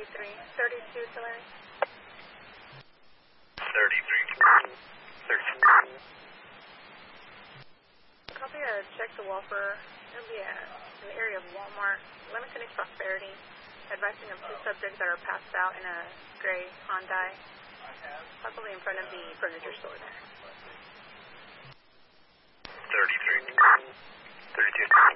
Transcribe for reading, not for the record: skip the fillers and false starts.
32 to Larry. 33. 32. Copy check the Walper. It'll be in the area of Walmart, Leamington East Prosperity, advising of 2 subjects that are passed out in a gray Hyundai, possibly in front of the furniture store there. 33. 32.